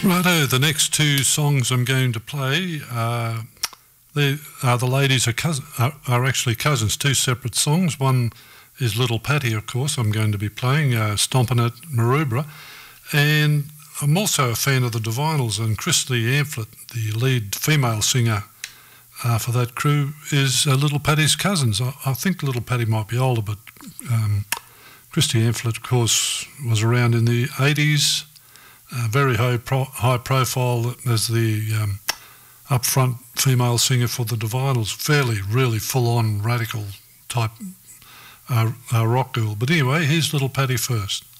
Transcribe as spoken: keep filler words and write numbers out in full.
Righto, the next two songs I'm going to play, uh, they are the ladies are, cousin, are, are actually cousins, two separate songs. One is Little Patty, of course, I'm going to be playing, uh, Stompin' at Maroubra. And I'm also a fan of the Divinals, and Christy Amphlett, the lead female singer uh, for that crew, is uh, Little Patty's cousins. I, I think Little Patty might be older, but um, Christy Amphlett, of course, was around in the eighties. Uh, very high, pro high profile as the um, up-front female singer for the Divinals. Fairly, really full-on radical type uh, uh, rock girl. But anyway, here's Little Patty first.